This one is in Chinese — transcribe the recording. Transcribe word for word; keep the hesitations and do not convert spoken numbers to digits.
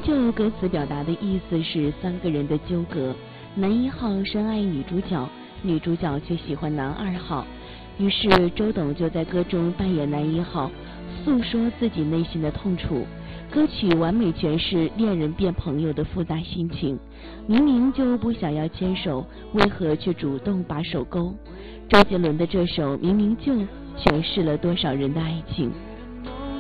就歌词表达的意思是三个人的纠葛，男一号深爱女主角，女主角却喜欢男二号，于是周董就在歌中扮演男一号，诉说自己内心的痛楚。歌曲完美诠释恋人变朋友的复杂心情，明明就不想要牵手，为何却主动把手勾？周杰伦的这首明明就诠释了多少人的爱情。